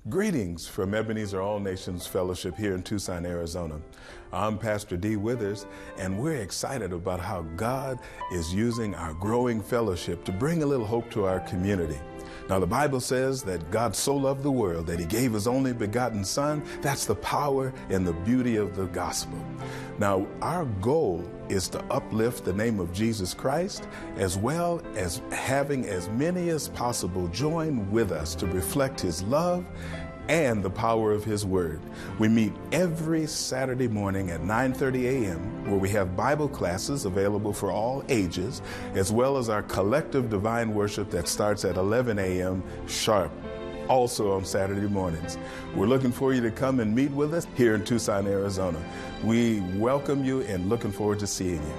Greetings from Ebenezer All Nations Fellowship here in Tucson, Arizona. I'm Pastor D. Withers, and we're excited about how God is using our growing fellowship to bring a little hope to our community. Now, the Bible says that God so loved the world that he gave his only begotten Son. That's the power and the beauty of the gospel. Now, our goal is to uplift the name of Jesus Christ, as well as having as many as possible join with us to reflect his love and the power of his word. We meet every Saturday morning at 9:30 a.m. where we have Bible classes available for all ages, as well as our collective divine worship that starts at 11 a.m. sharp, also on Saturday mornings. We're looking for you to come and meet with us here in Tucson, Arizona. We welcome you and looking forward to seeing you.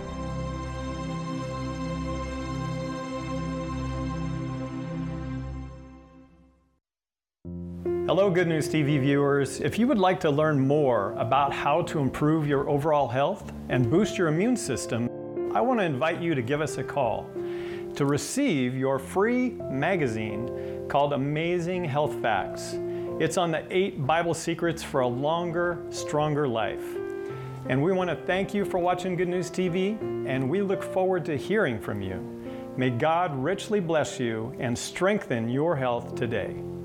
Hello, Good News TV viewers. If you would like to learn more about how to improve your overall health and boost your immune system, I want to invite you to give us a call to receive your free magazine called Amazing Health Facts. It's on the 8 Bible secrets for a longer, stronger life. And we want to thank you for watching Good News TV, and we look forward to hearing from you. May God richly bless you and strengthen your health today.